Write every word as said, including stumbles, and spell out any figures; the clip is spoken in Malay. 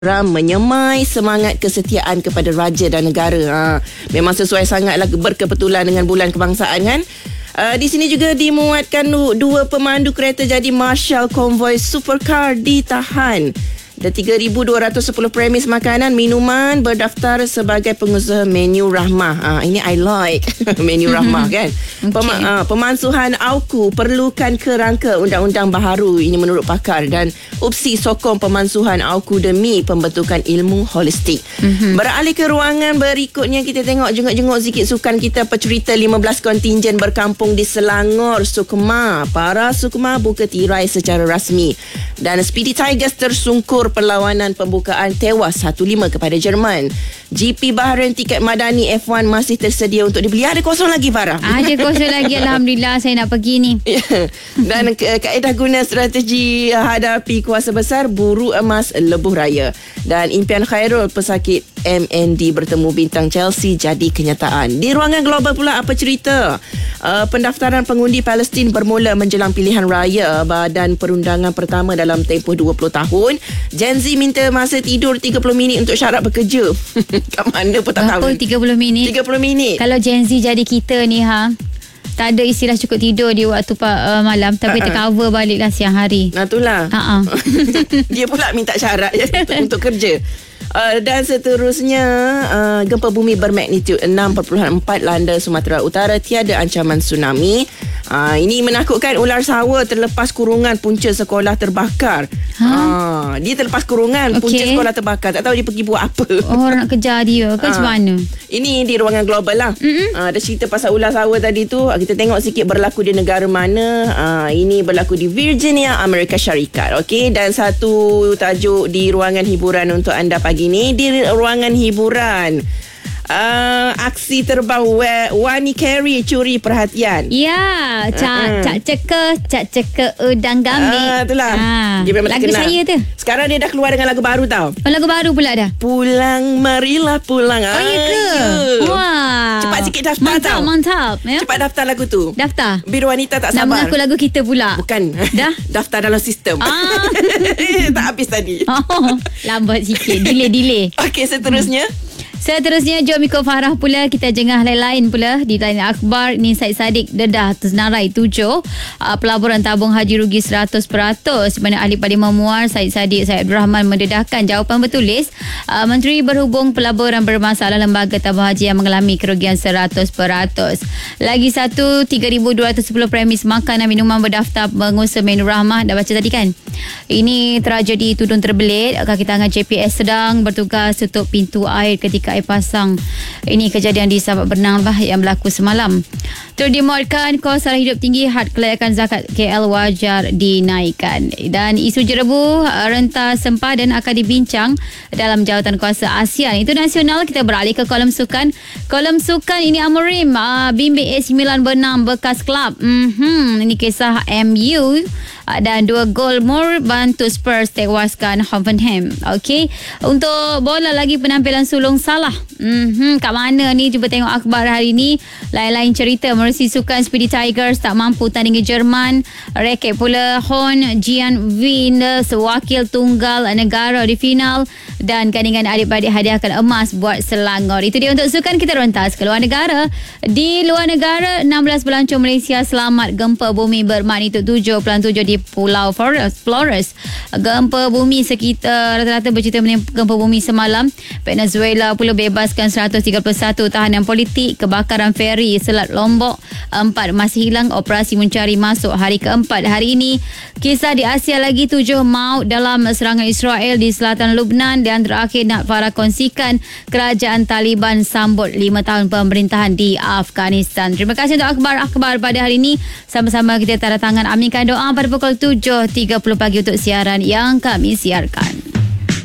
menyemai semangat kesetiaan kepada raja dan negara. Ha, memang sesuai sangatlah, berkebetulan dengan bulan kebangsaan kan. Uh, di sini juga dimuatkan dua pemandu kereta jadi Marshal Konvoi Supercar ditahan. Ada tiga ribu dua ratus sepuluh premis makanan, minuman berdaftar sebagai pengusaha menu Rahmah. Ah, ini I like menu Rahmah kan. Okay. Pema, ah, pemansuhan AUKU perlukan kerangka undang-undang baharu. Ini menurut pakar. Dan U P S I sokong pemansuhan AUKU demi pembentukan ilmu holistik. Mm-hmm. Beralih ke ruangan berikutnya, kita tengok jenguk-jenguk sikit sukan kita. Pecerita lima belas kontingen berkampung di Selangor, Sukma. Para Sukma buka tirai secara rasmi. Dan Speedy Tigers tersungkur perlawanan pembukaan tewas satu lima kepada Jerman. G P Bahrain tiket madani F satu masih tersedia untuk dibeli. Ada kosong lagi, Farah? Ada kosong lagi. Alhamdulillah, saya nak pergi ni. Dan kaedah guna strategi hadapi kuasa besar, buru emas lebuh raya. Dan impian Khairul, pesakit M N D bertemu bintang Chelsea jadi kenyataan. Di ruangan global pula, apa cerita? Uh, pendaftaran pengundi Palestin bermula menjelang pilihan raya Badan Perundangan pertama dalam tempoh dua puluh tahun. Gen Z minta masa tidur tiga puluh minit untuk syarat bekerja. Kat mana pun tak tahu. Berapa tiga puluh minit? tiga puluh minit. Kalau Gen Z jadi kita ni, ha, tak ada istilah cukup tidur di waktu uh, malam, tapi uh-uh. tercover baliklah siang hari. Nah, itulah. Uh-uh. Dia pula minta syarat ya, untuk, untuk kerja. Uh, dan seterusnya, uh, gempa bumi bermagnitud enam perpuluhan empat landa Sumatera Utara, tiada ancaman tsunami. Uh, ini menakutkan. Ular sawa terlepas kurungan, punca sekolah terbakar. Ha? Uh, dia terlepas kurungan, okay. Punca sekolah terbakar. Tak tahu dia pergi buat apa. Oh, orang nak kejar dia ke, uh, macam mana? Ini di ruangan global lah. Uh, ada cerita pasal ular sawa tadi tu. Kita tengok sikit berlaku di negara mana. Uh, ini berlaku di Virginia, Amerika Syarikat. Okay? Dan satu tajuk di ruangan hiburan untuk anda pagi ini. Di ruangan hiburan, uh, aksi terbang Wani Carey curi perhatian. Ya, cak uh-uh. cak ceke, cak ceke udang gambit. Ah, itulah. Ah, dia memang lagu terkenal. Saya tu. Sekarang dia dah keluar dengan lagu baru tau. Oh, lagu baru pula dah. Pulang, marilah pulang. Oh, ya ke? Wah. Cepat sikit daftar mantap, tau. Mantap, mantap. Ya? Cepat daftar lagu tu. Daftar. Biru Wanita tak sabar. Nak mengaku lagu kita pula. Bukan. Dah? Daftar dalam sistem. Ah. Tak habis tadi. Oh, lambat sikit. Delay-delay. Okey, seterusnya. Hmm. Seterusnya, jom ikut Farah pula. Kita jengah lain-lain pula di lain akhbar. Ni Syed Saddiq dedah tersenarai tujuh uh, pelaburan tabung haji rugi seratus peratus. Di mana ahli Parlimen Muar Syed Saddiq Syed Abdul Rahman mendedahkan jawapan bertulis uh, Menteri berhubung pelaburan bermasalah lembaga tabung haji yang mengalami kerugian seratus peratus. Lagi satu, tiga ribu dua ratus sepuluh premis makanan minuman berdaftar pengusaha menu Rahmah. Dah baca tadi kan? Ini tragedi tudung terbelit. Kaki tangan J P S sedang bertugas tutup pintu air ketika air pasang. Ini kejadian di Sabak Bernang lah yang berlaku semalam. Terus dimuatkan kos sara hidup tinggi, had kelayakan zakat K L wajar dinaikkan. Dan isu jerebu rentas sempadan akan dibincang dalam jawatan kuasa ASEAN. Itu nasional. Kita beralih ke kolom sukan. Kolom sukan ini Amorim uh, bimbing A sembilan Bernam bekas klub. Mm-hmm. Ini kisah M U dan dua gol Moore bantu Spurs tewaskan Hoffenheim. Okey, untuk bola lagi penampilan sulung Salah. Mhm, kat mana ni? Cuba tengok akhbar hari ni. Lain-lain cerita. Merusi sukan Speedy Tigers tak mampu tandingi Jerman. Raket pula Horn Jian Win sewakil tunggal negara di final. Dan gandingan adik-beradik hadiahkan emas buat Selangor. Itu dia untuk sukan. Kita rentas ke luar negara. Di luar negara, enam belas pelancong Malaysia selamat gempa bumi bermagnitud tujuh perpuluhan tujuh di Pulau Flores. Flores. Gempa bumi sekitar rata-rata bercerita mengenai gempa bumi semalam. Venezuela pula bebaskan seratus tiga puluh satu tahanan politik. Kebakaran feri Selat Lombok. Empat masih hilang. Operasi mencari masuk hari keempat hari ini. Kisah di Asia lagi, tujuh maut dalam serangan Israel di selatan Lubnan. Dan terakhir nak Farah kongsikan kerajaan Taliban sambut lima tahun pemerintahan di Afghanistan. Terima kasih untuk akhbar-akhbar pada hari ini. Sama-sama kita tanda tangan aminkan doa pada pukul tujuh tiga puluh pagi untuk siaran yang kami siarkan.